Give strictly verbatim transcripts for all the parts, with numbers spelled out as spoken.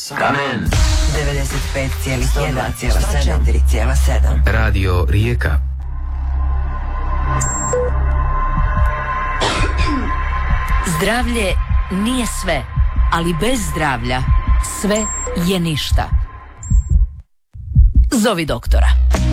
Kamen devedeset pet zarez jedan, četiri zarez sedam. Radio Rijeka. Zdravlje nije sve, ali bez zdravlja sve je ništa. Zovi doktora.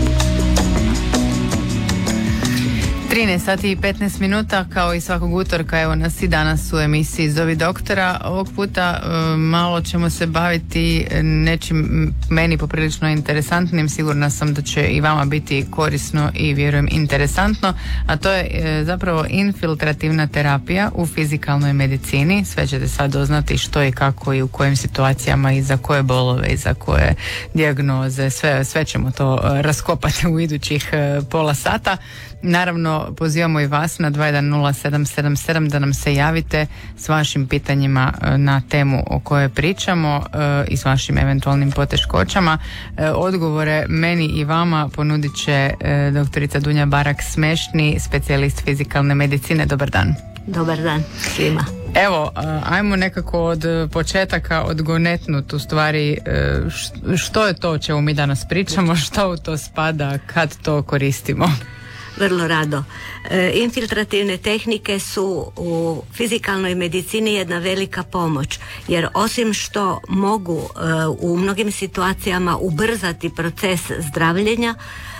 trinaest sati i petnaest minuta, kao i svakog utorka, evo nas i danas u emisiji Zovi doktora. Ovog puta e, malo ćemo se baviti nečim meni poprilično interesantnim, sigurna sam da će i vama biti korisno i vjerujem interesantno, a to je e, zapravo infiltrativna terapija u fizikalnoj medicini. Sve ćete sad doznati što i kako i u kojim situacijama i za koje bolove i za koje dijagnoze, sve, sve ćemo to raskopati u idućih e, pola sata. Naravno, pozivamo i vas na dva jedan nula sedam sedam sedam da nam se javite s vašim pitanjima na temu o kojoj pričamo i s vašim eventualnim poteškoćama. Odgovore meni i vama ponudit će doktorica Dunja Barak-Smešni, specijalist fizikalne medicine. Dobar dan. Dobar dan svima. Evo, ajmo nekako od početaka odgonetnut u stvari što je to o čemu mi danas pričamo, što u to spada, kad to koristimo. Vrlo rado. E, infiltrativne tehnike su u fizikalnoj medicini jedna velika pomoć, jer osim što mogu e, u mnogim situacijama ubrzati proces zdravljenja,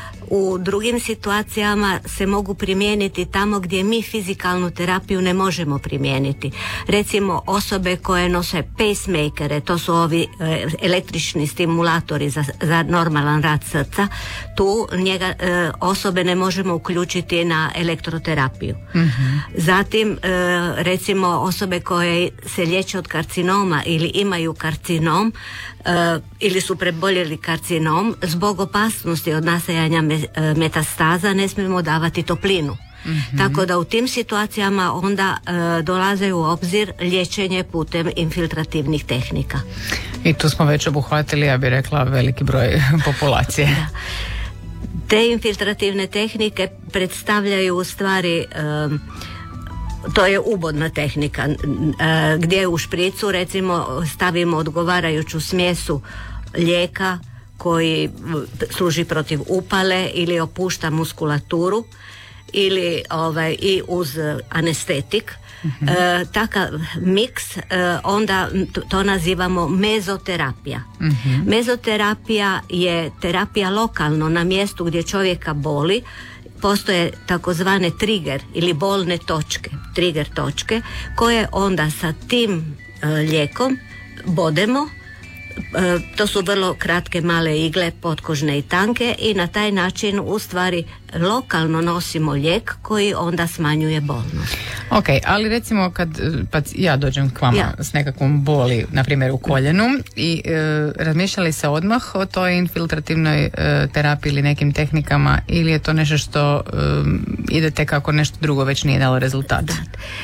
u drugim situacijama se mogu primijeniti tamo gdje mi fizikalnu terapiju ne možemo primijeniti. Recimo osobe koje nose pacemakere, to su ovi e, električni stimulatori za, za normalan rad srca, tu njega e, osobe ne možemo uključiti na elektroterapiju. Mm-hmm. Zatim e, recimo osobe koje se liječe od karcinoma ili imaju karcinom e, ili su preboljeli karcinom, zbog opasnosti od nastajanja metastaza ne smijemo davati toplinu. Mm-hmm. Tako da u tim situacijama onda e, dolaze u obzir liječenje putem infiltrativnih tehnika. I tu smo već obuhvatili, ja bih rekla, veliki broj populacije. Da. Te infiltrativne tehnike predstavljaju u stvari, e, to je ubodna tehnika, e, gdje u špricu recimo stavimo odgovarajuću smjesu lijeka koji služi protiv upale ili opušta muskulaturu ili ovaj, i uz anestetik. Mm-hmm. E, takav miks, e, onda to nazivamo mezoterapija. Mm-hmm. Mezoterapija je terapija lokalno na mjestu gdje čovjeka boli. Postoje takozvane trigger ili bolne točke, trigger točke, koje onda sa tim e, lijekom bodemo. E, to su vrlo kratke male igle, potkožne i tanke, i na taj način u stvari lokalno nosimo lijek koji onda smanjuje bolnost. Ok, ali recimo kad pa ja dođem k vama ja. s nekakvom boli, na primjer u koljenu, i e, razmišljali se odmah o toj infiltrativnoj e, terapiji ili nekim tehnikama, ili je to nešto što e, idete kako nešto drugo već nije dalo rezultat? Da.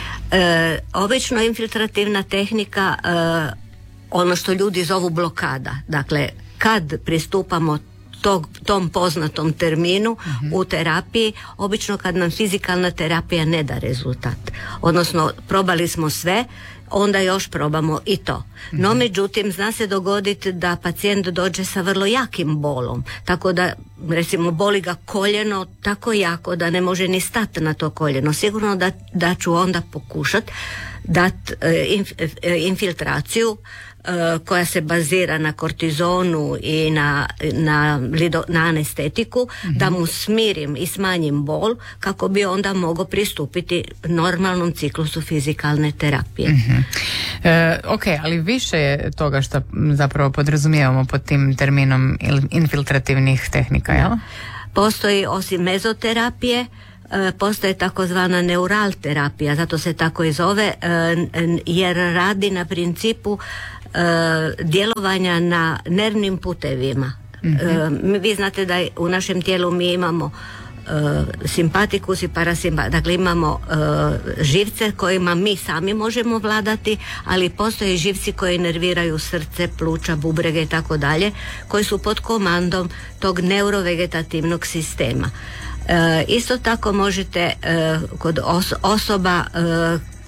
E, obično infiltrativna tehnika, e, ono što ljudi zovu blokada. Dakle, kad pristupamo tog, tom poznatom terminu mm-hmm. u terapiji, obično kad nam fizikalna terapija ne da rezultat. Odnosno, probali smo sve, onda još probamo i to. Mm-hmm. No, međutim, zna se dogoditi da pacijent dođe sa vrlo jakim bolom. Tako da, recimo, boli ga koljeno tako jako da ne može ni stati na to koljeno. Sigurno da, da ću onda pokušati dati e, inf, e, infiltraciju koja se bazira na kortizonu i na, na, na anestetiku, mm-hmm. da mu smirim i smanjim bol kako bi onda mogao pristupiti normalnom ciklusu fizikalne terapije. Mm-hmm. E, ok, ali više je toga što zapravo podrazumijevamo pod tim terminom infiltrativnih tehnika, jel? Postoji osim mezoterapije, postoje takozvana neural terapija, zato se tako i zove, jer radi na principu djelovanja na nervnim putevima. Mm-hmm. Vi znate da u našem tijelu mi imamo simpatikus i parasimpatikus, dakle imamo živce kojima mi sami možemo vladati, ali postoje živci koji nerviraju srce, pluća, bubrege i tako dalje, koji su pod komandom tog neurovegetativnog sistema. E, isto tako možete e, kod os- osoba e,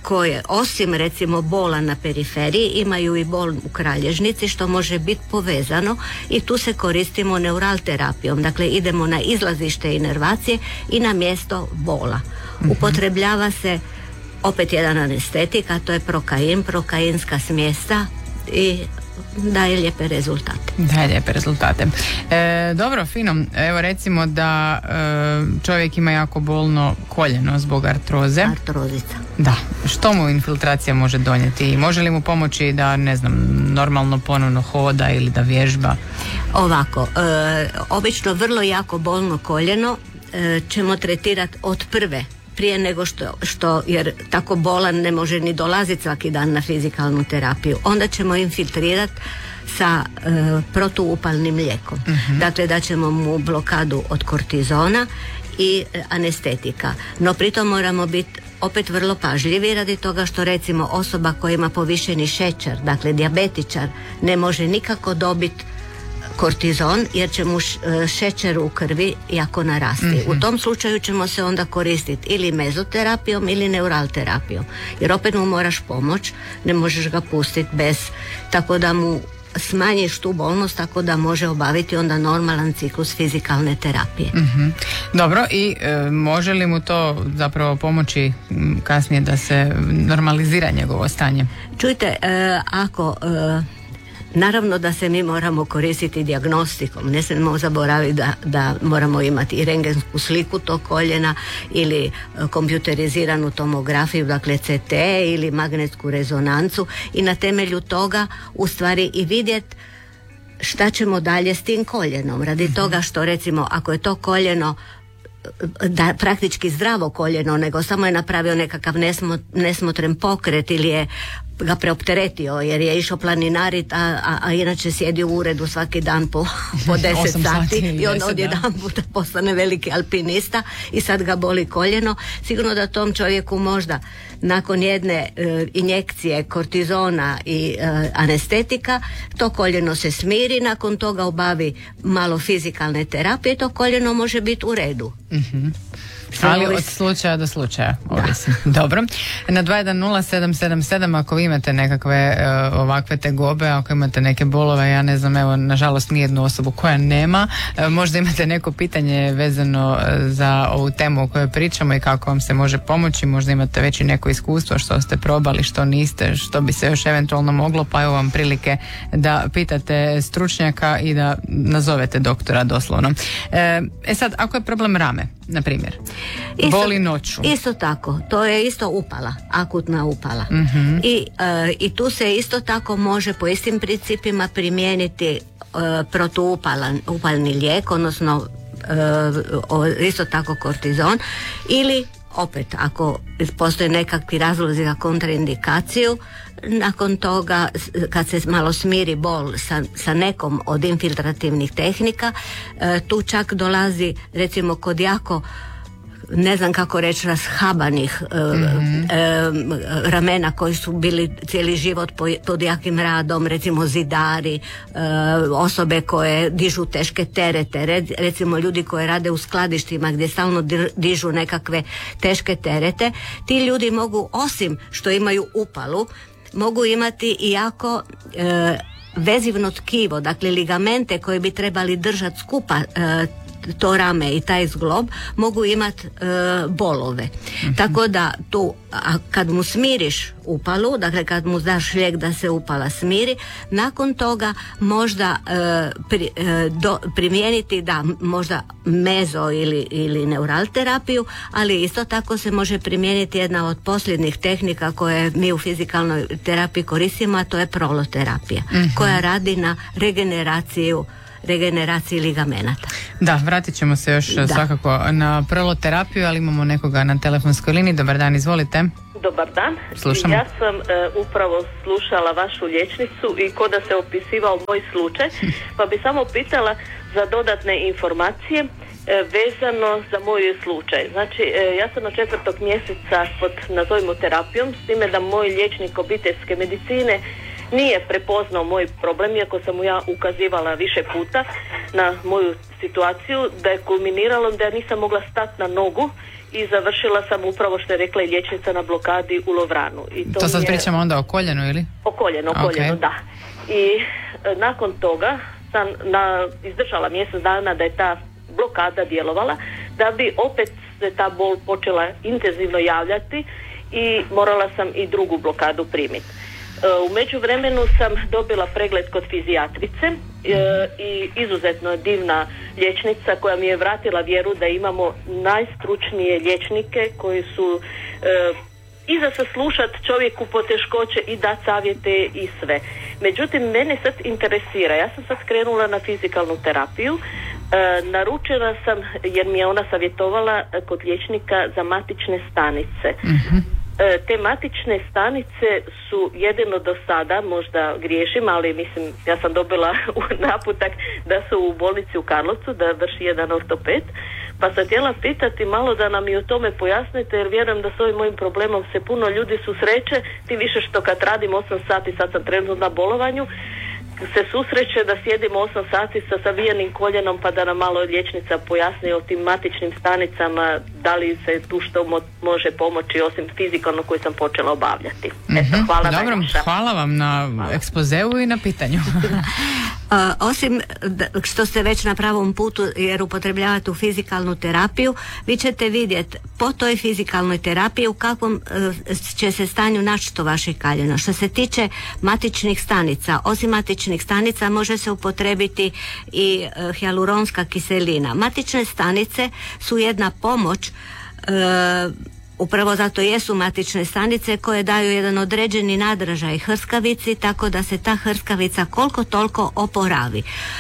koje osim recimo bola na periferiji imaju i bol u kralježnici, što može biti povezano, i tu se koristimo neuralterapijom. Dakle, idemo na izlazište inervacije i na mjesto bola. Mm-hmm. Upotrebljava se opet jedan anestetik, a to je prokain, prokainska smjesa, i daje lijepe rezultate. Daje lijepe rezultate. E, dobro, fino. Evo recimo da e, čovjek ima jako bolno koljeno zbog artroze. Artrozica. Da. Što mu infiltracija može donijeti? Može li mu pomoći da, ne znam, normalno ponovno hoda ili da vježba? Ovako, e, obično vrlo jako bolno koljeno e, ćemo tretirati od prve, prije nego što, što, jer tako bolan ne može ni dolaziti svaki dan na fizikalnu terapiju. Onda ćemo infiltrirati sa e, protuupalnim lijekom. Uh-huh. Dakle, da ćemo mu blokadu od kortizona i e, anestetika. No pritom moramo biti opet vrlo pažljivi radi toga što recimo osoba koja ima povišeni šećer, dakle dijabetičar, ne može nikako dobiti kortizon jer će mu šećer u krvi jako narasti. Mm-hmm. U tom slučaju ćemo se onda koristiti ili mezoterapijom ili neuralterapijom. Jer opet mu moraš pomoć, ne možeš ga pustiti bez, tako da mu smanjiš tu bolnost tako da može obaviti onda normalan ciklus fizikalne terapije. Mm-hmm. Dobro, i e, može li mu to zapravo pomoći kasnije da se normalizira njegovo stanje? Čujte, e, ako e, naravno da se mi moramo koristiti dijagnostikom, ne smijemo zaboraviti da, da moramo imati i rengensku sliku tog koljena ili kompjuteriziranu tomografiju, dakle C T ili magnetsku rezonancu, i na temelju toga u stvari i vidjeti šta ćemo dalje s tim koljenom. Radi toga što recimo ako je to koljeno da praktički zdravo koljeno, nego samo je napravio nekakav nesmo, nesmotren pokret ili je ga preopteretio jer je išao planinarit, a, a, a inače sjedi u uredu svaki dan po, po deset sati i on odjedan puta postane veliki alpinista i sad ga boli koljeno. Sigurno da tom čovjeku možda nakon jedne e, injekcije kortizona i e, anestetika to koljeno se smiri, nakon toga obavi malo fizikalne terapije, to koljeno može biti u redu. Mm-hmm. Ali od slučaja do slučaja ovisi. Dobro. Na dva jedan nula sedam sedam sedam ako vi imate nekakve uh, ovakve tegobe, ako imate neke bolove, ja ne znam, evo nažalost nijednu osobu koja nema, uh, možda imate neko pitanje vezano uh, za ovu temu o kojoj pričamo i kako vam se može pomoći, možda imate već i neko iskustvo što ste probali, što niste, što bi se još eventualno moglo, pa evo vam prilike da pitate stručnjaka i da nazovete doktora doslovno. E sad, ako je problem rame, na primjer, isto, boli noću. Isto tako, to je isto upala, akutna upala. Mm-hmm. I, e, i tu se isto tako može po istim principima primijeniti e, protuupalni lijek, odnosno e, isto tako kortizon, ili opet ako postoje nekakvi razlozi za kontraindikaciju, nakon toga kad se malo smiri bol sa, sa nekom od infiltrativnih tehnika, e, tu čak dolazi recimo kod jako, ne znam kako reći, rashabanih e, mm-hmm. e, ramena koji su bili cijeli život pod jakim radom, recimo zidari, e, osobe koje dižu teške terete, recimo ljudi koji rade u skladištima gdje stalno dižu nekakve teške terete. Ti ljudi mogu, osim što imaju upalu, mogu imati i jako e, vezivno tkivo, dakle ligamente koje bi trebali držati skupa e, to rame i taj zglob, mogu imati e, bolove. Mm-hmm. Tako da tu, a kad mu smiriš upalu, dakle kad mu daš lijek da se upala smiri, nakon toga možda e, pri, e, do, primijeniti da možda mezo ili, ili neuralterapiju, ali isto tako se može primijeniti jedna od posljednjih tehnika koje mi u fizikalnoj terapiji koristimo, a to je proloterapija, mm-hmm. koja radi na regeneraciju regeneraciji ligamenata. Da, vratit ćemo se još da. svakako na proloterapiju, ali imamo nekoga na telefonskoj liniji. Dobar dan, izvolite. Dobar dan. Slušam. Ja sam e, upravo slušala vašu liječnicu i ko da se opisivao moj slučaj, pa bi samo pitala za dodatne informacije e, vezano za moj slučaj. Znači, e, ja sam od četvrtog mjeseca pod nazovimo terapijom, s time da moj liječnik obiteljske medicine nije prepoznao moj problem, iako sam mu ja ukazivala više puta na moju situaciju, da je kulminiralo da ja nisam mogla stati na nogu i završila sam upravo što je rekla i liječnica na blokadi u Lovranu. I to to sad je... pričamo onda o koljenu ili? O koljenu, o koljenu, okay. da. I e, nakon toga sam na, izdržala mjesec dana da je ta blokada djelovala, da bi opet se ta bol počela intenzivno javljati i morala sam i drugu blokadu primiti. U međuvremenu sam dobila pregled kod fizijatrice e, i izuzetno divna liječnica koja mi je vratila vjeru da imamo najstručnije liječnike koji su e, i za saslušat čovjeku poteškoće i dati savjete i sve. Međutim, mene sad interesira, ja sam sad skrenula na fizikalnu terapiju, e, naručena sam, jer mi je ona savjetovala kod liječnika za matične stanice. Mm-hmm. E, te matične stanice su jedino do sada, možda griješim, ali mislim, ja sam dobila naputak da su u bolnici u Karlovcu, da vrši jedan ortoped, pa sam htjela pitati malo da nam i o tome pojasnite, jer vjerujem da s ovim mojim problemom se puno ljudi susreće, tim više što kad radim osam sati, sad sam trenutno na bolovanju, se susreće da sjedimo osam sati sa savijenim koljenom, pa da nam malo liječnica pojasni o tim matičnim stanicama, da li se tu što mo- može pomoći osim fizikalno koju sam počela obavljati. Mm-hmm. Eto, hvala. Dobro, hvala vam na hvala. ekspozeu i na pitanju. Uh, osim da, što ste već na pravom putu jer upotrebljavate u fizikalnu terapiju, vi ćete vidjeti po toj fizikalnoj terapiji u kakvom uh, će se stanju naći to vaših kaljena. Što se tiče matičnih stanica, osim matičnih stanica može se upotrebiti i uh, hijaluronska kiselina. Matične stanice su jedna pomoć, uh, upravo zato jesu matične stanice koje daju jedan određeni nadražaj hrskavici, tako da se ta hrskavica koliko toliko oporavi.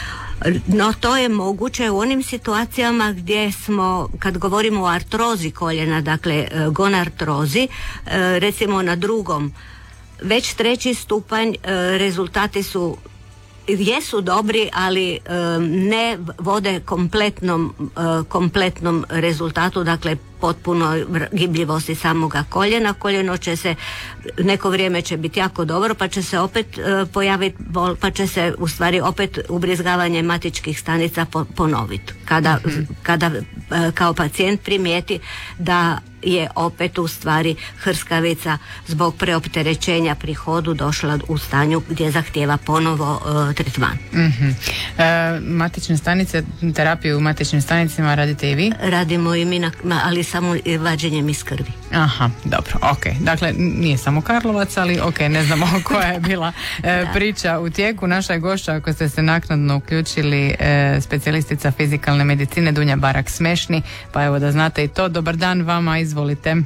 No to je moguće u onim situacijama gdje smo, kad govorimo o artrozi koljena, dakle gonartrozi, recimo na drugom, već treći stupanj, rezultati su jesu dobri, ali ne vode kompletnom, kompletnom rezultatu, dakle potpuno gibljivosti samoga koljena. Koljeno će se, neko vrijeme će biti jako dobro, pa će se opet pojaviti bol, pa će se u stvari opet ubrizgavanje matičkih stanica ponoviti. Kada, mm-hmm. kada kao pacijent primijeti da je opet u stvari hrskavica zbog preopterećenja pri hodu došla u stanju gdje zahtijeva ponovo uh, tretman. Mm-hmm. E, matične stanice, terapiju u matičnim stanicama radite i vi? Radimo i mi, na, ali samo vađenjem iz krvi. Aha, dobro, ok. Dakle, nije samo Karlovac, ali ok, ne znamo koja je bila e, priča u tijeku. Naša je gošća, ako ste se naknadno uključili, e, specijalistica fizikalne medicine Dunja Barak Smešni, pa evo da znate i to. Dobar dan vama, izvolite.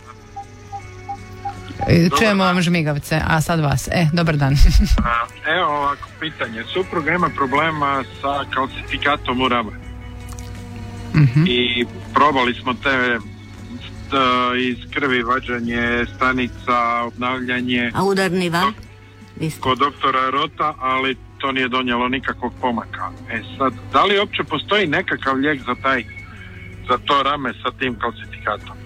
Dobar Čujemo dan. Vam žmigavce, a sad vas. E, dobar dan. Evo ovako pitanje. Supruga ima problema sa kalcifikatom u ramenu. Mm-hmm. I probali smo te iz krvi vađanje stanica, obnavljanje. A udarni val? Kod doktora Rota, ali to nije donijelo nikakvog pomaka. E sad, da li uopće postoji nekakav lijek za taj, za to rame sa tim kalcifikatom?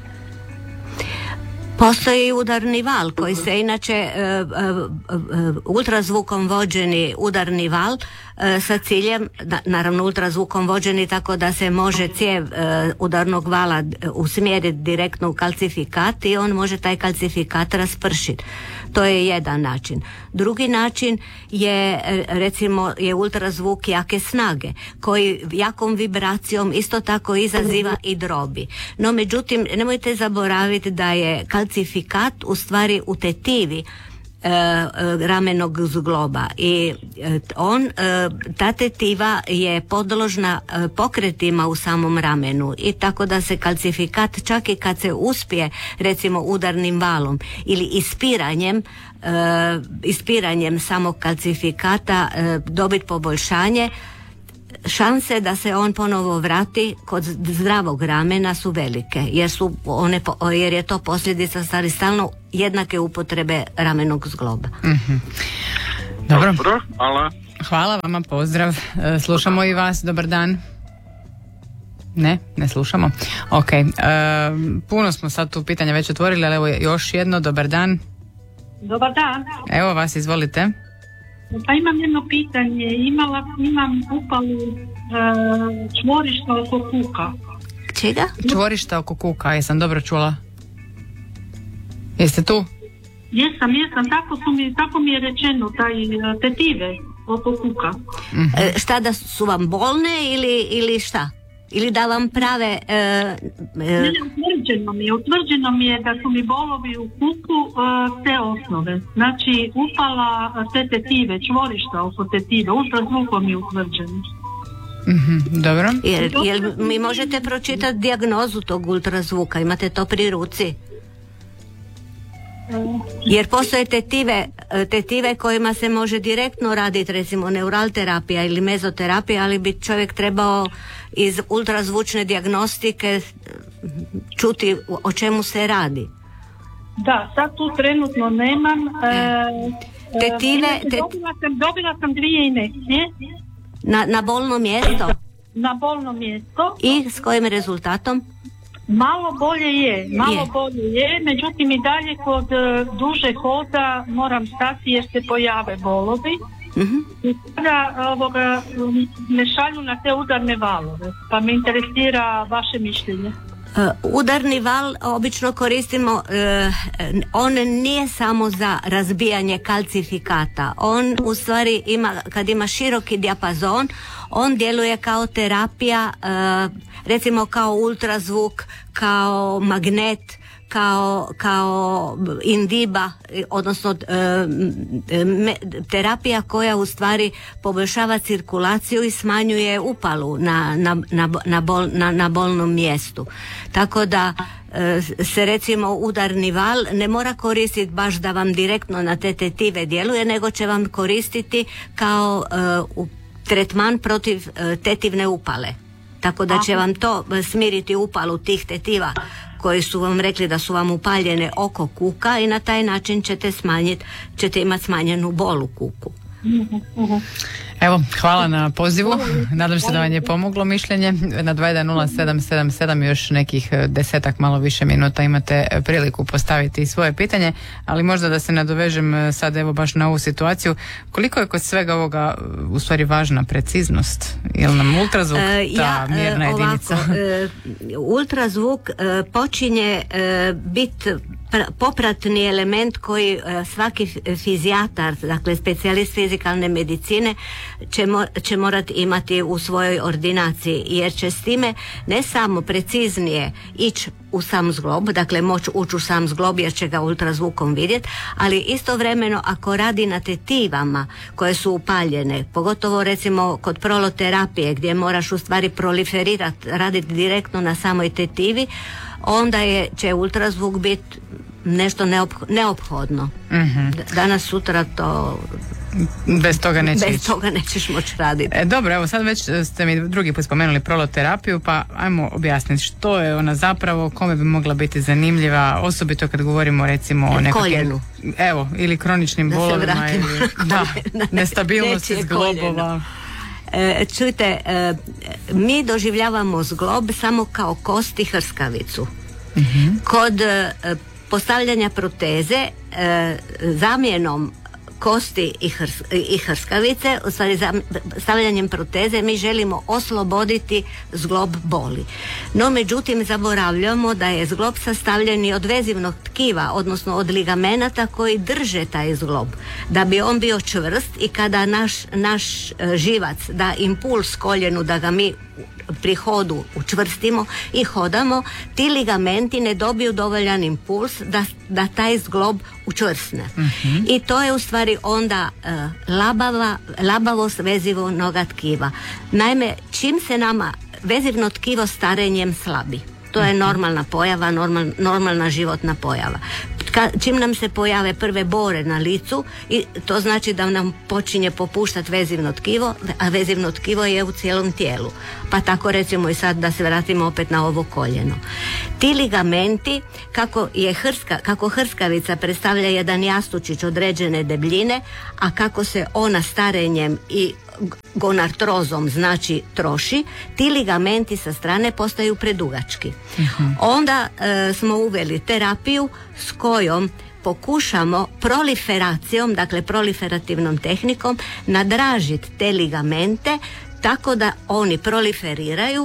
Postoji udarni val koji se inače uh, uh, uh, ultrazvukom vođeni udarni val uh, sa ciljem, da, naravno ultrazvukom vođeni tako da se može cijev uh, udarnog vala usmjeriti direktno u kalcifikat i on može taj kalcifikat raspršiti. To je jedan način. Drugi način je recimo je ultrazvuk jake snage koji jakom vibracijom isto tako izaziva i drobi. No međutim nemojte zaboraviti da je kalcifikat u stvari u tetivi E, ramenog zgloba i e, on, e, ta tetiva je podložna e, pokretima u samom ramenu i tako da se kalcifikat čak i kad se uspije recimo udarnim valom ili ispiranjem e, ispiranjem samog kalcifikata e, dobiti poboljšanje, šanse da se on ponovo vrati kod zdravog ramena su velike jer, su one, jer je to posljedica stvari stalno jednake upotrebe ramenog zgloba. Mm-hmm. Dobro. Dobro, hvala. Hvala vama, pozdrav. Slušamo i vas, dobar dan. Ne, ne slušamo. Ok, e, puno smo sad tu pitanja već otvorili, ali evo još jedno, dobar dan. Dobar dan. Evo vas, izvolite. Pa imam jedno pitanje, imala, imam upalu e, čvorišta oko kuka. Čega? Čvorišta oko kuka, jesam dobro čula? Jeste tu? Jesam, jesam, tako, su mi, tako mi je rečeno, taj tetive oko kuka. Mm-hmm. E, šta da su vam bolne ili, ili šta? Ili da vam prave... E, e... Ne, utvrđeno mi je, utvrđeno mi je da su mi bolovi u kuku e, te osnove. Znači, upala te tetive, čvorišta oko tetive, ultrazvukom je utvrđeno. Mm-hmm, dobro. Jer, jer mi možete pročitati dijagnozu tog ultrazvuka, imate to pri ruci? Jer postoje tetive, tetive kojima se može direktno raditi, recimo neuralterapija ili mezoterapija, ali bi čovjek trebao iz ultrazvučne dijagnostike čuti o čemu se radi. Da, sad tu trenutno nemam. E, tetive, te... dobila, sam, dobila sam dvije injekcije. Na, na bolno mjesto? Na bolno mjesto. I s kojim rezultatom? Malo bolje je, malo je. bolje je, međutim i dalje kod uh, duže hoda moram stati jer se pojave bolovi. Mm-hmm. I sada ovoga, me šalju na te udarne valove, pa me interesira vaše mišljenje. Uh, udarni val obično koristimo, uh, on nije samo za razbijanje kalcifikata, on u stvari ima, kad ima široki dijapazon, on djeluje kao terapija, uh, recimo kao ultrazvuk, kao magnet, kao, kao indiba, odnosno e, me, terapija koja u stvari poboljšava cirkulaciju i smanjuje upalu na, na, na, na, bol, na, na bolnom mjestu. Tako da e, se recimo udarni val ne mora koristiti baš da vam direktno na te tetive djeluje, nego će vam koristiti kao e, u, tretman protiv e, tetivne upale. Tako da će vam to smiriti upalu tih tetiva koji su vam rekli da su vam upaljene oko kuka i na taj način ćete smanjiti, ćete imati smanjenu bol u kuku. Evo, hvala na pozivu. Nadam se da vam je pomoglo mišljenje. Na dva jedan nula sedam sedam sedam još nekih desetak, malo više minuta imate priliku postaviti svoje pitanje, ali možda da se nadovežem sad evo baš na ovu situaciju. Koliko je kod svega ovoga u stvari važna preciznost? Je li nam ultrazvuk ta ja, mjerna jedinica? Ovako, ultrazvuk počinje biti popratni element koji svaki fizijatar, dakle specijalist fizikalne medicine će, mo, će morati imati u svojoj ordinaciji, jer će s time ne samo preciznije ići u sam zglob, dakle moći ući u sam zglob jer će ga ultrazvukom vidjeti, ali istovremeno ako radi na tetivama koje su upaljene, pogotovo recimo kod proloterapije gdje moraš u stvari proliferirati, raditi direktno na samoj tetivi, onda je, će ultrazvuk biti nešto neoph- neophodno. Mm-hmm. Danas, sutra to... Bez toga neće Bez ići. toga nećeš moći raditi. E, dobro, evo sad već ste mi drugi put spomenuli proloterapiju, pa ajmo objasniti što je ona zapravo, kome bi mogla biti zanimljiva, osobito kad govorimo recimo o nekakvim... Koljenu. Evo, ili kroničnim da bolovima, ili da, na nestabilnosti zglobova. E, čujte, e, mi doživljavamo zglob samo kao kost i hrskavicu. Mm-hmm. Kod e, postavljanja proteze e, zamjenom kosti i, hrs, i hrskavice, u stvari stavljanjem proteze mi želimo osloboditi zglob boli. No međutim zaboravljamo da je zglob sastavljen i od vezivnog tkiva, odnosno od ligamenata koji drže taj zglob. Da bi on bio čvrst i kada naš, naš živac da impuls koljenu da ga mi pri hodu učvrstimo i hodamo, ti ligamenti ne dobiju dovoljan impuls da, da taj zglob učvrsne. Mm-hmm. I to je u stvari onda uh, labava, labavost vezivnog tkiva. Naime, čim se nama vezivno tkivo starenjem slabi, to je normalna pojava, normal, normalna životna pojava. Ka, čim nam se pojave prve bore na licu, i to znači da nam počinje popuštati vezivno tkivo, a vezivno tkivo je u cijelom tijelu. Pa tako recimo i sad da se vratimo opet na ovo koljeno. Ti ligamenti, kako je hrska, kako hrskavica predstavlja jedan jastučić određene debljine, a kako se ona starenjem i gonartrozom znači troši, ti ligamenti sa strane postaju predugački. Uh-huh. Onda e, smo uveli terapiju s kojom pokušamo proliferacijom, dakle proliferativnom tehnikom nadražiti te ligamente tako da oni proliferiraju,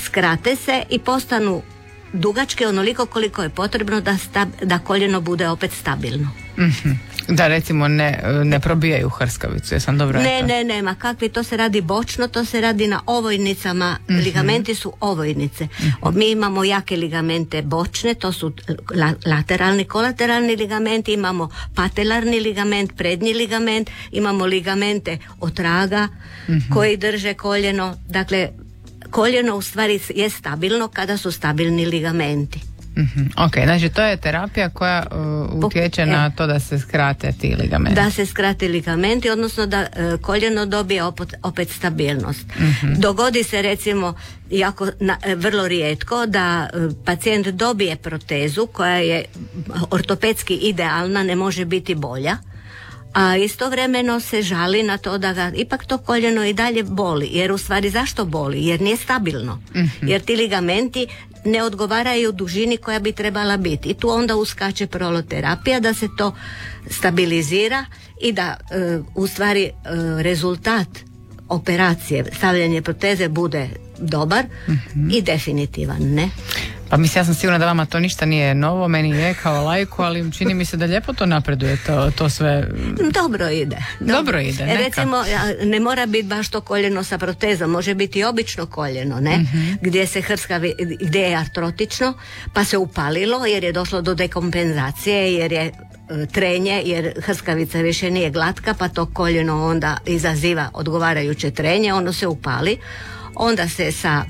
skrate se i postanu dugačke onoliko koliko je potrebno da, sta, da koljeno bude opet stabilno. Mm-hmm. Da recimo ne, ne probijaju hrskavicu, jesam dobro Ne, rekla? ne, nema kakvi, to se radi bočno, to se radi na ovojnicama, mm-hmm. ligamenti su ovojnice. Mm-hmm. Mi imamo jake ligamente bočne, to su la, lateralni, kolateralni ligamenti, imamo patelarni ligament, prednji ligament, imamo ligamente otraga mm-hmm. koji drže koljeno, dakle koljeno u stvari je stabilno kada su stabilni ligamenti. Mm-hmm. Ok, znači to je terapija koja uh, utječe e, na to da se skrate ti ligamenti. Da se skrate ligamenti, odnosno da uh, koljeno dobije opet, opet stabilnost. Mm-hmm. Dogodi se recimo, jako, na, vrlo rijetko, da uh, pacijent dobije protezu koja je ortopedski idealna, ne može biti bolja, a istovremeno se žali na to da ga ipak to koljeno i dalje boli, jer u stvari zašto boli? Jer nije stabilno, mm-hmm. jer ti ligamenti ne odgovaraju dužini koja bi trebala biti i tu onda uskače proloterapija da se to stabilizira i da e, u stvari e, rezultat operacije, stavljanje proteze bude dobar mm-hmm. i definitivan, ne? Pa mislim, ja sam sigurna da vama to ništa nije novo, meni je kao lajku, ali čini mi se da lijepo to napreduje, to, to sve... Dobro ide. Dobro, dobro ide, neka. Recimo, ne mora biti baš to koljeno sa protezom, može biti i obično koljeno, ne? Mm-hmm. Gdje se hrskavi, gdje je artrotično, pa se upalilo jer je došlo do dekompenzacije, jer je trenje, jer hrskavica više nije glatka, pa to koljeno onda izaziva odgovarajuće trenje, ono se upali, onda se sa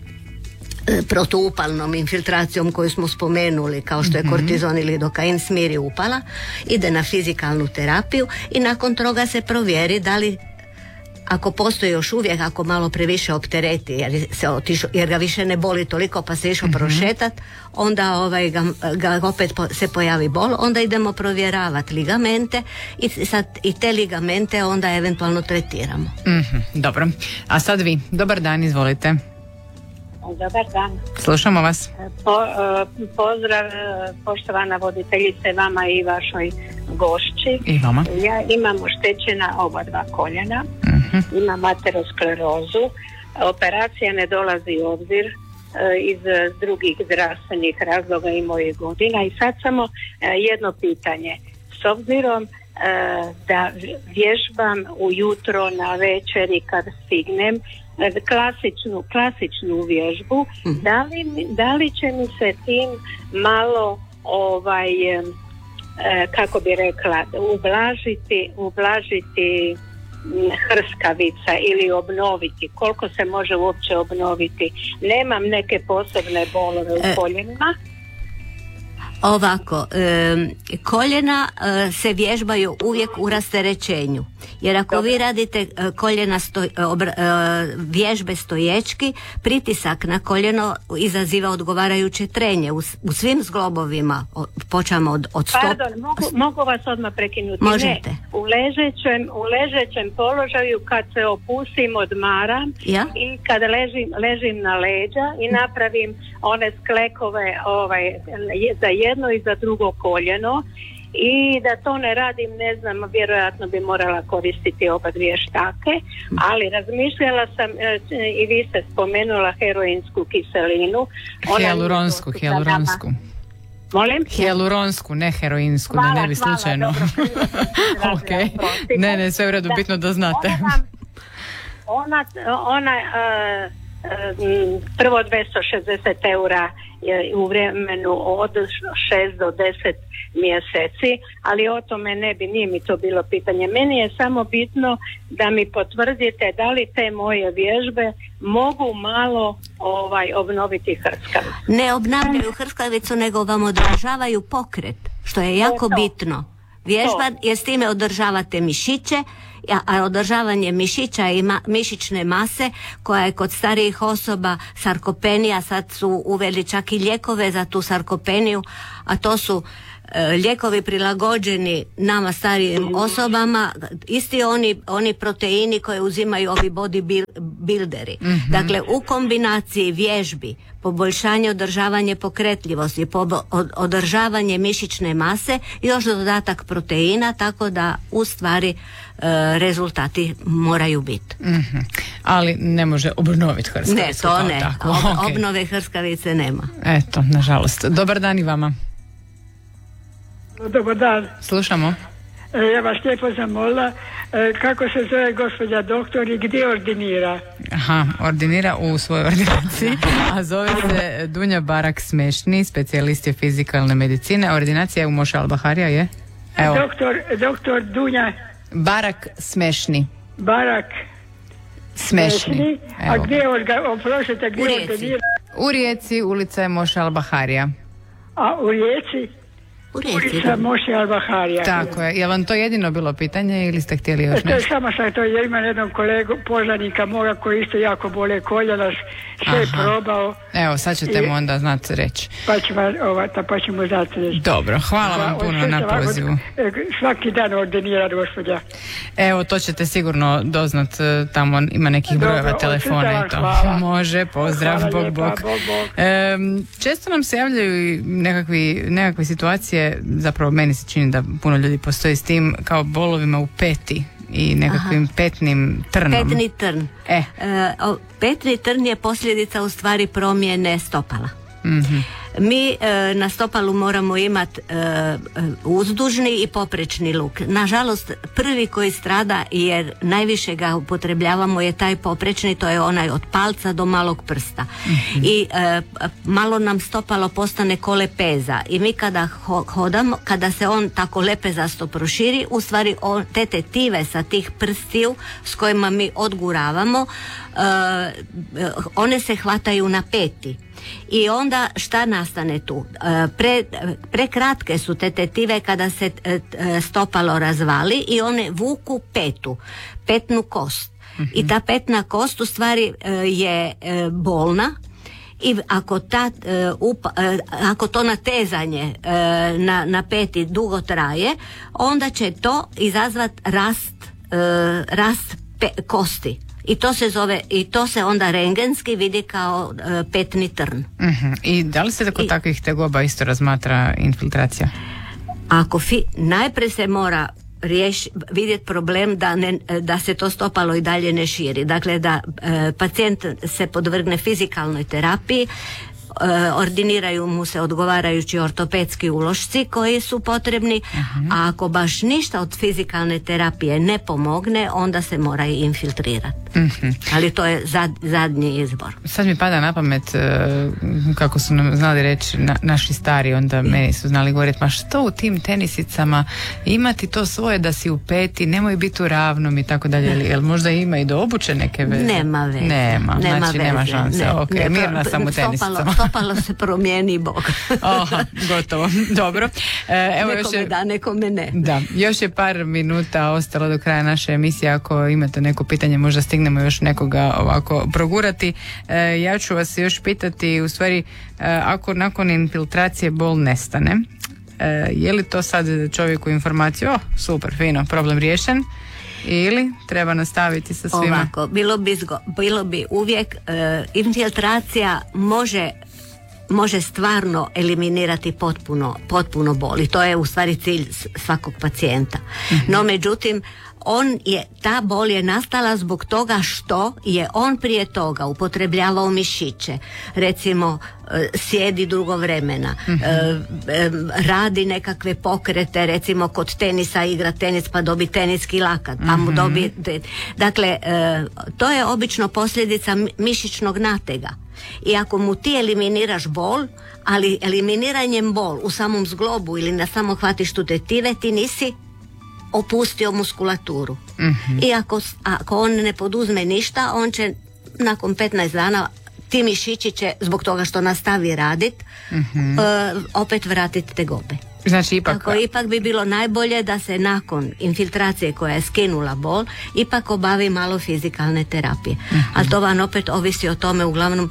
protuupalnom infiltracijom koju smo spomenuli, kao što je kortizon ili lidokain, smiri upala, ide na fizikalnu terapiju i nakon toga se provjeri da li, ako postoji još uvijek, ako malo previše optereti jer, se otišo, jer ga više ne boli toliko pa se išao mm-hmm. prošetat, onda ovaj ga, ga opet po, se pojavi bol, onda idemo provjeravati ligamente i, sad, i te ligamente onda eventualno tretiramo. Mm-hmm. Dobro, a sad vi, dobar dan, izvolite. Dobar dan. Slušamo vas. Po, uh, pozdrav poštovana voditeljice, vama i vašoj gošći. I vama. Ja imam oštećena oba dva koljena, uh-huh. imam aterosklerozu, operacija ne dolazi u obzir uh, iz drugih zdravstvenih razloga i mojih godina i sad samo uh, jedno pitanje. S obzirom uh, da vježbam ujutro, na večer i kad stignem, klasičnu, klasičnu vježbu, mm. da, li, da li će mi se tim malo ovaj e, kako bi rekla ublažiti, ublažiti hrskavica ili obnoviti, koliko se može uopće obnoviti. Nemam neke posebne bolove u koljenima. Ovako, e, koljena e, se vježbaju uvijek u rasterećenju, jer ako Dobre. vi radite e, koljena stoj, obra, e, vježbe stoječki, pritisak na koljeno izaziva odgovarajuće trenje u, u svim zglobovima, o, počamo od, od stop. Pardon, mogu, mogu vas odmah prekinuti? Možete. Ne, u ležećem, u ležećem položaju kad se opustim, odmaram ja? i kad ležim, ležim na leđa i napravim one sklekove ovaj, za jedno i za drugo koljeno i da to ne radim, ne znam, vjerojatno bi morala koristiti oba dvije štake, ali razmišljala sam e, i vi ste spomenula heroinsku kiselinu. Hijaluronsku, hijaluronsku. Molim? Hijaluronsku, ne heroinsku, hvala, da ne bi slučajno. Hvala, okay. Ne, ne, sve u redu, bitno da znate. Ona, ona, ona uh, uh, prvo dvjesto šezdeset eura u vremenu od šest do deset mjeseci, ali o tome ne bi, nije mi to bilo pitanje. Meni je samo bitno da mi potvrdite da li te moje vježbe mogu malo ovaj obnoviti hrskavicu. Ne obnavljaju hrskavicu, nego vam održavaju pokret, što je jako to, bitno. Vježba jer s time održavate mišiće, a održavanje mišića i ma, mišićne mase koja je kod starijih osoba sarkopenija, sad su uveli čak i lijekove za tu sarkopeniju, a to su lijekovi prilagođeni nama starijim osobama, isti oni, oni proteini koje uzimaju ovi bodybuilderi. Mm-hmm. Dakle, u kombinaciji vježbi, poboljšanje održavanje pokretljivosti, pobo- održavanje mišićne mase i još dodatak proteina, tako da u stvari e, rezultati moraju biti. Mm-hmm. Ali ne može obnoviti hrskavicu. Ne, to ne. Tako. Ob- okay. Obnove hrskavice nema. Eto, nažalost. Dobar dan i vama. Dobar dan. Slušamo. Ja vas lijepo zamolila, kako se zove gospođa doktor i gdje ordinira? Aha, ordinira u svojoj ordinaciji, a zove se Dunja Barak Smešni, specijalist je fizikalne medicine. Ordinacija je u Moša Al-Baharija, je? Evo. Doktor, doktor Dunja Barak Smešni. Barak Smešni. Smešni. A Evo. gdje, oprostite, gdje ordinira? U Rijeci, ulica je Moša Al-Baharija. A u Rijeci? U Rijeci. Ulica Moša Al-Baharija. Tako je. Je vam to jedino bilo pitanje ili ste htjeli još To je nešto? samo sam to, jer imam jednog kolegu, poznanika moga koji isto jako bole koljena, sve je probao. Evo, sad ćete I- mu onda znati reći. Pa ćemo, ova, pa ćemo znati reći. Dobro, hvala vam Pa, puno sve na se ovako, pozivu. e, Svaki dan ordinira gospođa. Evo, to ćete sigurno doznat, e, tamo ima nekih Dobro, brojeva telefona i od to. srca vam hvala. Može, pozdrav, Hvala bog, lijepa, bog. bog, bog. E, često nam se javljaju i nekakvi, nekakve situacije, zapravo meni se čini da puno ljudi postoji s tim, kao bolovima u peti i nekakvim Aha. petnim trnom. Petni trn. E. E, o, petni trn je posljedica u stvari promjene stopala. Mm-hmm. Mi e, na stopalu moramo imati e, uzdužni i poprečni luk. Nažalost, prvi koji strada jer najviše ga upotrebljavamo je taj poprečni, to je onaj od palca do malog prsta. Mm-hmm. I e, malo nam stopalo postane ko lepeza i mi kada ho- hodamo, kada se on tako lepezasto proširi, u stvari on, te tetive sa tih prstiju s kojima mi odguravamo, e, one se hvataju na peti. I onda šta nastane tu? Pre, prekratke su te tetive kada se stopalo razvali i one vuku petu, petnu kost. Mm-hmm. I ta petna kost u stvari je bolna. I ako, ta, up, ako to natezanje na, na peti dugo traje, onda će to izazvati rast, rast pe, kosti. I to se zove, i to se onda rentgenski vidi kao uh, petni trn. Mm-hmm. I da li se kod I, takvih tegoba isto razmatra infiltracija? Ako fi, najprije se mora riješ, vidjeti problem da, ne, da se to stopalo i dalje ne širi. Dakle, da e, pacijent se podvrgne fizikalnoj terapiji, e, ordiniraju mu se odgovarajući ortopedski ulošci koji su potrebni, uh-huh. a ako baš ništa od fizikalne terapije ne pomogne, onda se mora i infiltrirati. Uh-huh. Ali to je zad, zadnji izbor. Sad mi pada na pamet, kako su nam znali reći na, naši stari, onda meni su znali govoriti, ma što u tim tenisicama imati to svoje da si u peti, nemoj biti u ravnom i tako dalje, jel možda ima i do obuće neke veze? Nema veze. Nema, nema znači veze. nema šanse, ne, ok, ne, mirna sam u tenisicama. Stopalo, stopalo se promijeni Bog. Aha, gotovo, dobro. E, evo nekome još je, da, nekome ne. Da, još je par minuta ostalo do kraja naše emisije, ako imate neko pitanje možda stignemo još nekoga ovako progurati. E, ja ću vas još pitati, u stvari, e, ako nakon infiltracije bol nestane, e, je li to sad čovjeku informaciju, oh, super, fino, problem riješen, ili treba nastaviti sa svima? Ovako, bilo bi, zgo, bilo bi uvijek, e, infiltracija može može stvarno eliminirati potpuno, potpuno bol i to je u stvari cilj svakog pacijenta. Mm-hmm. No međutim, on je, ta bol je nastala zbog toga što je on prije toga upotrebljavao mišiće, recimo sjedi dugo vremena, mm-hmm. radi nekakve pokrete, recimo kod tenisa igra tenis pa dobi teniski lakat, pa mu dobi, dakle to je obično posljedica mišićnog natega. I ako mu ti eliminiraš bol, ali eliminiranjem bol u samom zglobu ili na samohvatištu tetive, ti nisi opustio muskulaturu. Mm-hmm. I ako, ako on ne poduzme ništa, on će nakon petnaest dana ti mišići će, zbog toga što nastavi radit, mm-hmm. uh, opet vratiti tegobe. Znači ipak... Tako, ipak bi bilo najbolje da se nakon infiltracije koja je skinula bol, ipak obavi malo fizikalne terapije. Mm-hmm. Ali to vam opet ovisi o tome, uglavnom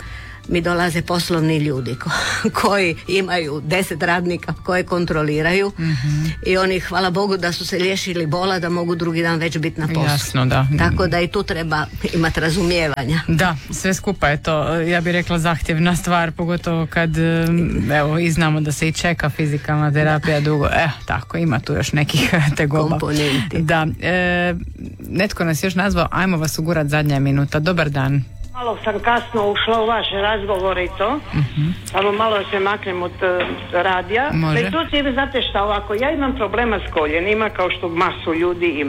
mi dolaze poslovni ljudi ko, koji imaju deset radnika koje kontroliraju mm-hmm. i oni, hvala Bogu, da su se liješili bola da mogu drugi dan već biti na poslu. Jasno, da. Tako da i tu treba imati razumijevanja. Da, sve skupa je to, ja bih rekla, zahtjevna stvar, pogotovo kad evo, i znamo da se i čeka fizikalna terapija dugo. Eh, tako, ima tu još nekih tegoba. Komponenti. Da, e, netko nas još nazvao, ajmo vas ugurat, zadnja minuta. Dobar dan. Malo sam kasno ušla u vaše razgovore i to, uh-huh. samo malo se maknem od uh, radija. Može. Međutim, znate šta, ovako, ja imam problema s koljenima, kao što masu ljudi ima.